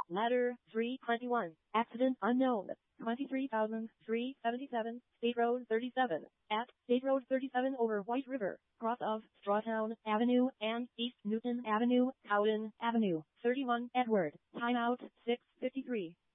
Ladder 321. Accident unknown. 23,377. State Road 37. At State Road 37 over White River. Cross of Strawtown Avenue and East Newton Avenue, Cowden Avenue. 31 Edward. Timeout 6:53.